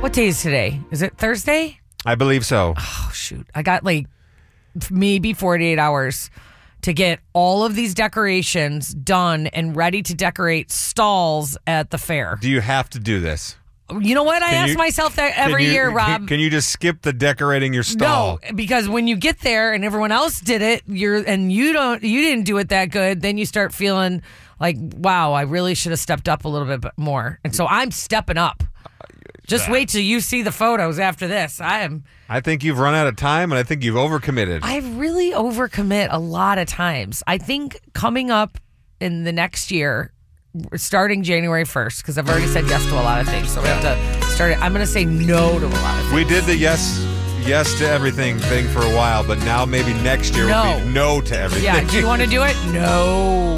What day is today? Is it Thursday? I believe so. Oh, shoot. I got like maybe 48 hours to get all of these decorations done and ready to decorate stalls at the fair. Do you have to do this? You know what? I ask myself that every year, Rob. Can you just skip the decorating your stall? No, because when you get there and everyone else did it, you didn't do it that good, then you start feeling like, wow, I really should have stepped up a little bit more. And so I'm stepping up. Just wait till you see the photos after this. I think you've run out of time, and I think you've overcommitted. I really overcommit a lot of times. I think coming up in the next year, starting January 1st, because I've already said yes to a lot of things, so we have to start it. I'm going to say no to a lot of things. We did the yes to everything thing for a while, but now maybe next year will be no to everything. Yeah, do you want to do it? No.